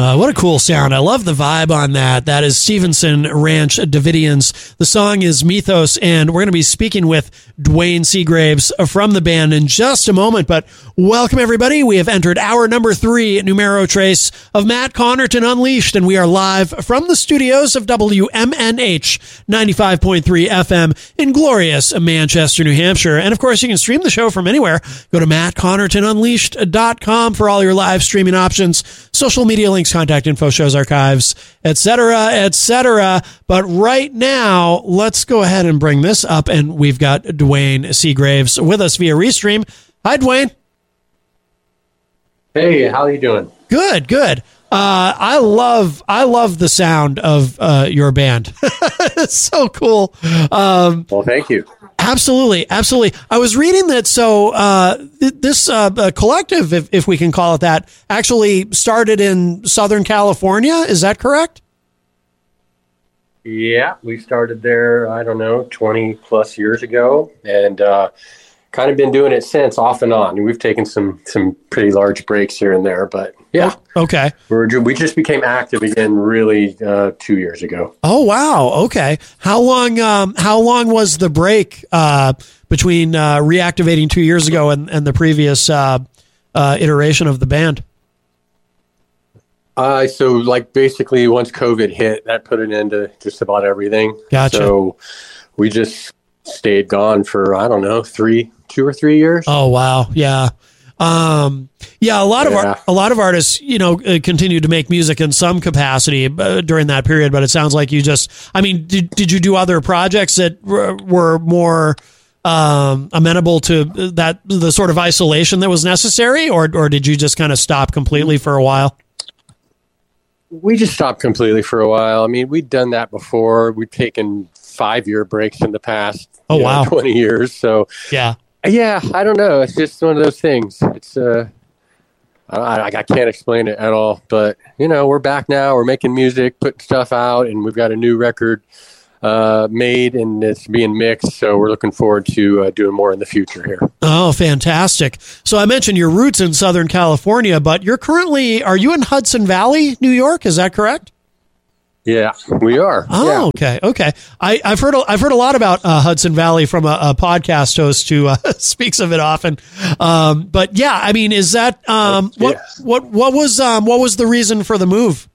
What a cool sound. I love the vibe on that. That is Stevenson Ranch Davidians. The song is Mythos, and we're going to be speaking with Dwayne Seagraves from the band in just a moment. But welcome, everybody. We have entered hour number 3 at Numero Trace of Matt Connerton Unleashed, and we are live from the studios of WMNH 95.3 FM in glorious Manchester, New Hampshire. And, of course, you can stream the show from anywhere. Go to mattconnertonunleashed.com for all your live streaming options, social media links, contact info, shows archives, etc., etc. But right now, let's go ahead and bring this up, and we've got Dwayne Seagraves with us via Restream. Hi, Dwayne. Hey, how are you doing? Good, good. I love the sound of your band. It's so cool. Well, thank you. Absolutely, absolutely. I was reading that. So this collective, if we can call it that, actually started in Southern California. Is that correct? Yeah, we started there, I don't know, 20 plus years ago, and kind of been doing it since, off and on. We've taken some pretty large breaks here and there, but yeah. Okay. We just became active again really 2 years ago. Oh, wow. Okay. How long was the break between reactivating 2 years ago and the previous iteration of the band? So like basically once COVID hit, that put an end to just about everything. Gotcha. So we just stayed gone for, I don't know, 2 or 3 years. Oh, wow. Yeah. Yeah, a lot of artists, continued to make music in some capacity during that period, but it sounds like you just, did you do other projects that were more amenable to the sort of isolation that was necessary, or did you just kind of stop completely for a while? We just stopped completely for a while. I mean, we'd done that before. We'd taken 5-year breaks in the past 20 years. So yeah, I don't know. It's just one of those things. It's I can't explain it at all. But we're back now. We're making music, putting stuff out, and we've got a new record made, and it's being mixed. So we're looking forward to doing more in the future here. Oh, fantastic! So I mentioned your roots in Southern California, but are you in Hudson Valley, New York? Is that correct? Yeah, we are. Oh, yeah. Okay. I've heard a lot about Hudson Valley from a podcast host who speaks of it often. But yeah, is that what was the reason for the move?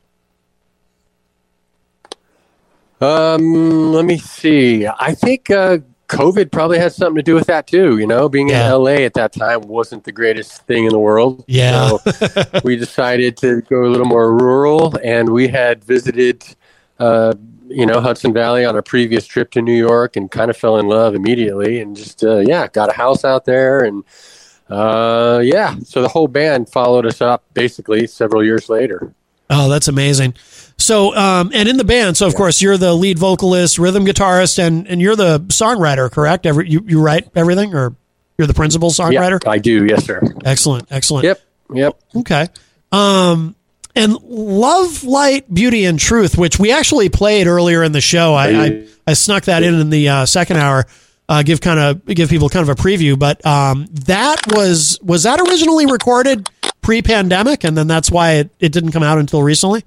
Let me see. I think COVID probably had something to do with that too. Being in LA at that time wasn't the greatest thing in the world. Yeah. So we decided to go a little more rural, and we had visited, Hudson Valley on a previous trip to New York, and kind of fell in love immediately, and just, got a house out there. And, so the whole band followed us up basically several years later. Oh, that's amazing. So, and in the band, of course, you're the lead vocalist, rhythm guitarist, and you're the songwriter, correct? You write everything, or you're the principal songwriter? Yeah, I do. Yes, sir. Excellent. Yep. Okay. And Love, Light, Beauty, and Truth, which we actually played earlier in the show. I snuck that in the second hour, give people kind of a preview, but was that originally recorded pre-pandemic, and then that's why it didn't come out until recently?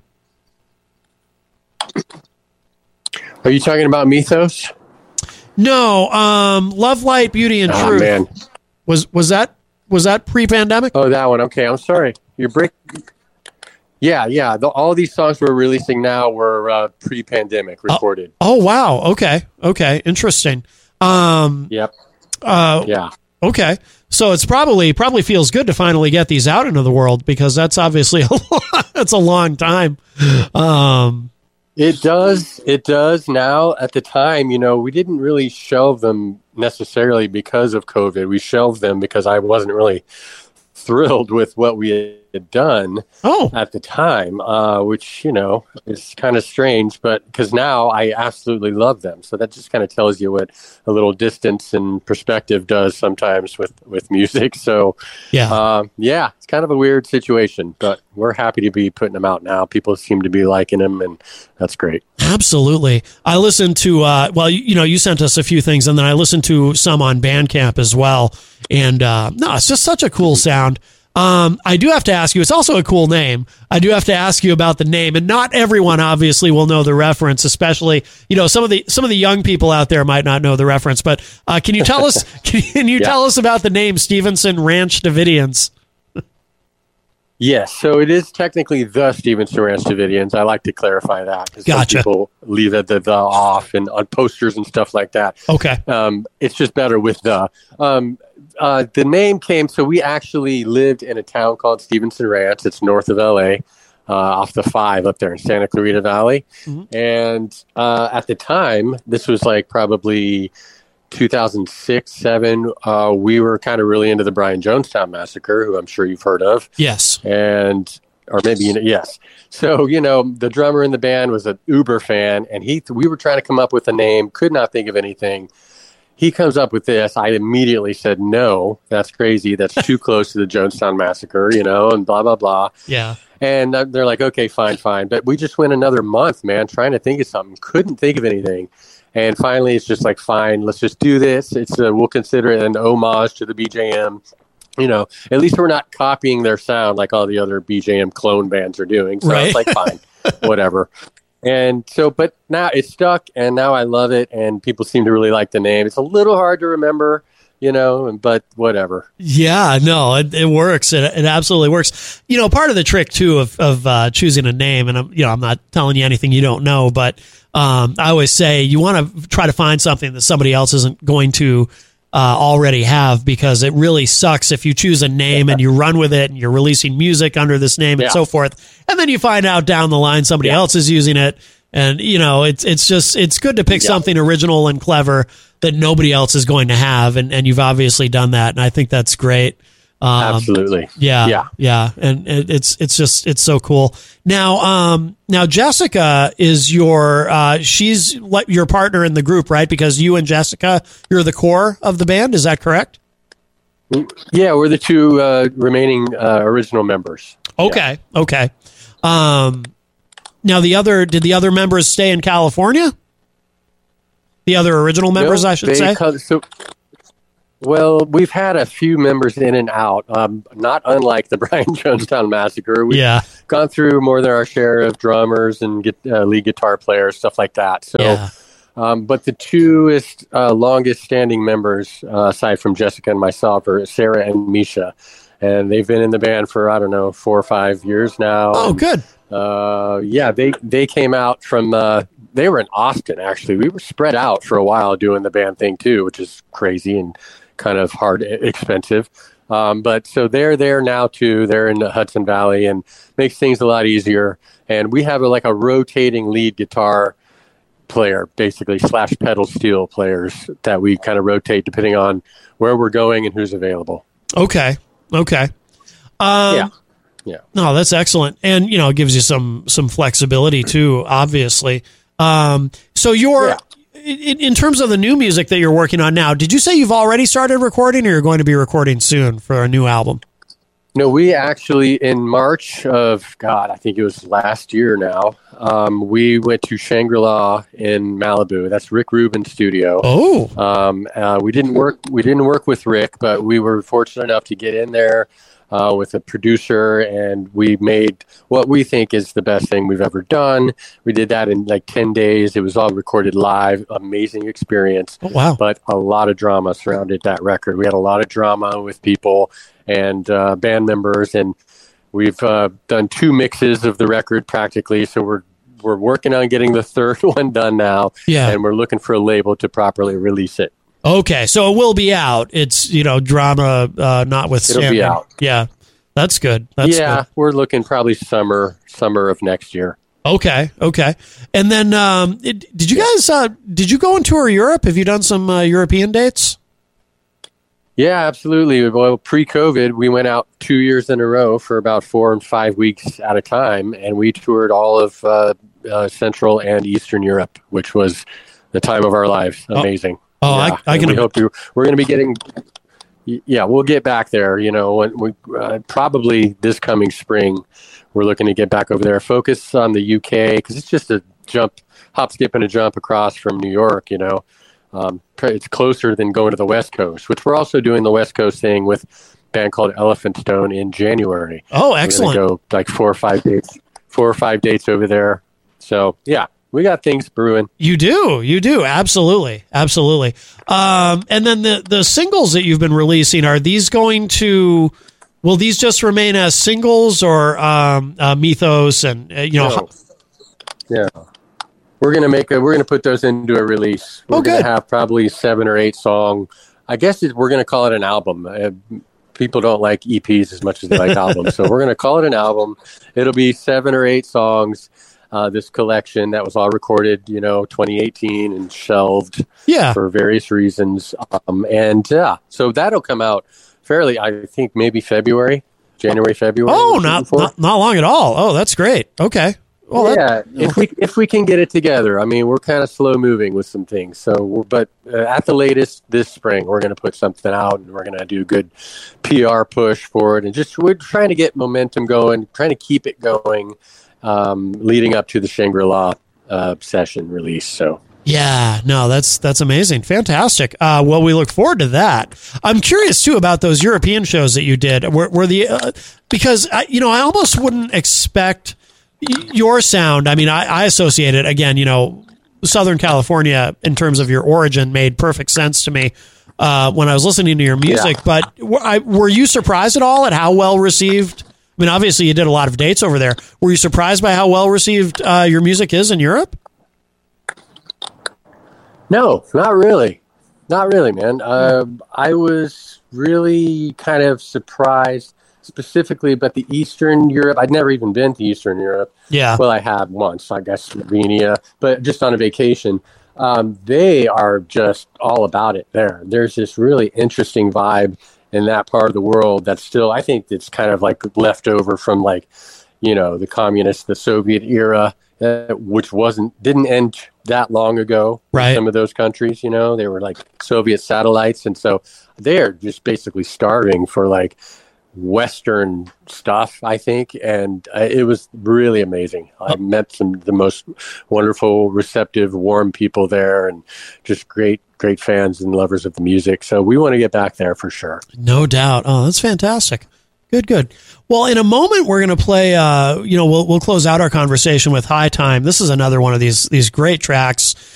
Are you talking about Mythos? No, Love, Light, Beauty, and Truth. Man. Was that pre-pandemic? Oh, that one. Okay, I'm sorry. Yeah. All these songs we're releasing now were pre-pandemic recorded. Oh, wow. Okay. Interesting. Yep. Yeah. Okay. So it's probably feels good to finally get these out into the world, because that's obviously that's a long time. It does now. At the time, we didn't really shelve them necessarily because of COVID. We shelved them because I wasn't really thrilled with what we had done at the time, which, is kind of strange, but because now I absolutely love them. So that just kind of tells you what a little distance and perspective does sometimes with music. So it's kind of a weird situation, but we're happy to be putting them out now. People seem to be liking them, and that's great. Absolutely. I listened to, you sent us a few things, and then I listened to some on Bandcamp as well. And it's just such a cool sound. I do have to ask you, it's also a cool name. I do have to ask you about the name, and not everyone obviously will know the reference, especially, some of the young people out there might not know the reference, but can you tell us, tell us about the name Stevenson Ranch Davidians? Yes, so it is technically the Stevenson Ranch Davidians. I like to clarify that. Gotcha. Some people leave the off and on posters and stuff like that. Okay. It's just better with the. The name came, so we actually lived in a town called Stevenson Ranch. It's north of LA, off the 5 up there in Santa Clarita Valley. Mm-hmm. And at the time, this was like probably 2006, 7, we were kind of really into the Brian Jonestown Massacre, who I'm sure you've heard of. Yes. Or maybe, yes. So, the drummer in the band was an uber fan, and we were trying to come up with a name, could not think of anything. He comes up with this. I immediately said, no, that's crazy. That's too close to the Jonestown Massacre, and blah, blah, blah. Yeah. And they're like, okay, fine. But we just went another month, man, trying to think of something. Couldn't think of anything. And finally, it's just like, fine, let's just do this. We'll consider it an homage to the BJM. At least we're not copying their sound like all the other BJM clone bands are doing. So It's like, fine, whatever. And so, but now it's stuck, and now I love it, and people seem to really like the name. It's a little hard to remember, but whatever. Yeah, no, it works. It absolutely works. Part of the trick too of choosing a name, and I'm not telling you anything you don't know, but I always say you want to try to find something that somebody else isn't going to already have, because it really sucks if you choose a name and you run with it and you're releasing music under this name and so forth, and then you find out down the line somebody else is using it, and it's good to pick something original and clever that nobody else is going to have, and you've obviously done that, and I think that's great. Absolutely. Yeah. And it's so cool. Now Jessica is she's your partner in the group, right? Because you and Jessica, you're the core of the band. Is that correct? Yeah, we're the 2 remaining original members. Okay. Yeah. Okay. Now did the other members stay in California? The other original members, I should say. Well, we've had a few members in and out, not unlike the Brian Jonestown Massacre. We've gone through more than our share of drummers and lead guitar players, stuff like that. So, but the 2 longest standing members, aside from Jessica and myself, are Sarah and Misha. And they've been in the band for, 4 or 5 years now. Oh, good. They came out from... they were in Austin, actually. We were spread out for a while doing the band thing, too, which is crazy and kind of hard, expensive. But so they're there now, too. They're in the Hudson Valley, and makes things a lot easier. And we have a rotating lead guitar player, basically, / pedal steel players that we kind of rotate depending on where we're going and who's available. Okay. Yeah. No, that's excellent. And, it gives you some flexibility, too, obviously. So you're... In terms of the new music that you're working on now, did you say you've already started recording, or you're going to be recording soon for a new album? No, we actually, in March of, I think it was last year now, we went to Shangri-La in Malibu. That's Rick Rubin's studio. Oh. We didn't work with Rick, but we were fortunate enough to get in there with a producer, and we made what we think is the best thing we've ever done. We did that in 10 days. It was all recorded live. Amazing experience. Oh, wow. But a lot of drama surrounded that record. We had a lot of drama with people and band members, and we've done 2 mixes of the record practically. So we're working on getting the 3rd one done now. Yeah. And we're looking for a label to properly release it. Okay, so it will be out. It's, drama notwithstanding. It'll be out. Yeah, that's good. Good. We're looking probably summer of next year. Okay. And then did you guys, did you go and tour Europe? Have you done some European dates? Yeah, absolutely. Well, pre-COVID, we went out 2 years in a row for about 4 and 5 weeks at a time, and we toured all of Central and Eastern Europe, which was the time of our lives. Amazing. I can hope we're going to be getting. Yeah, we'll get back there. When we probably this coming spring, we're looking to get back over there. Focus on the UK because it's just a hop, skip, and a jump across from New York. It's closer than going to the West Coast, which we're also doing the West Coast thing with band called Elephant Stone in January. Oh, excellent! We're gonna go like 4 or 5 dates over there. So yeah, we got things brewing. You do, absolutely. And then the singles that you've been releasing, are these going to? Will these just remain as singles, or Mythos and No. Yeah, we're gonna put those into a release. We're gonna have probably 7 or 8 songs. I guess we're gonna call it an album. People don't like EPs as much as they like albums, so we're gonna call it an album. It'll be 7 or 8 songs. This collection that was all recorded, 2018 and shelved for various reasons. So that'll come out fairly, I think maybe January, February. Oh, not long at all. Oh, that's great. Okay. Well, yeah, if we can get it together. I mean, we're kind of slow moving with some things. So, but at the latest this spring, we're going to put something out, and we're going to do a good PR push for it, and we're trying to get momentum going, trying to keep it going, leading up to the Shangri-La session release. So. Yeah, no, that's amazing. Fantastic. Well, we look forward to that. I'm curious too about those European shows that you did. Were the because I almost wouldn't expect your sound. I mean, I associate it again, Southern California in terms of your origin made perfect sense to me when I was listening to your music. Yeah. But were you surprised at all at how well received? I mean, obviously you did a lot of dates over there. Were you surprised by how well received your music is in Europe? No, not really. Not really, man. I was really kind of surprised specifically about the Eastern Europe. I'd never even been to Eastern Europe. Yeah. Well, I had once, I guess, Slovenia, but just on a vacation. They are just all about it there. There's this really interesting vibe in that part of the world that's still, I think it's kind of like left over from the communist, the Soviet era, which didn't end that long ago. Right. Some of those countries, they were like Soviet satellites. And so they're just basically starving for Western stuff, I think. And it was really amazing. I met the most wonderful, receptive, warm people there, and just great fans and lovers of the music. So we want to get back there for sure. No doubt. Oh, that's fantastic. Good. Well, in a moment, we're going to play, we'll close out our conversation with High Time. This is another one of these great tracks